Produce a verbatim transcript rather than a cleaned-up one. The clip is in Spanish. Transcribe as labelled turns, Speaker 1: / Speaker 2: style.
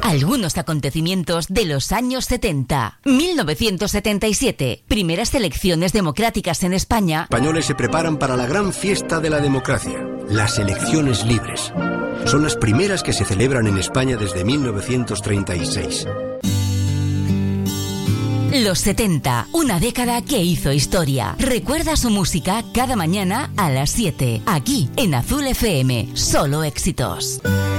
Speaker 1: Algunos acontecimientos de los años setenta. mil novecientos setenta y siete. Primeras elecciones democráticas en España.
Speaker 2: Españoles se preparan para la gran fiesta de la democracia, las elecciones libres. Son las primeras que se celebran en España desde mil novecientos treinta y seis.
Speaker 1: Los setenta, una década que hizo historia. Recuerda su música cada mañana a las siete, aquí en Azul F M. Solo éxitos.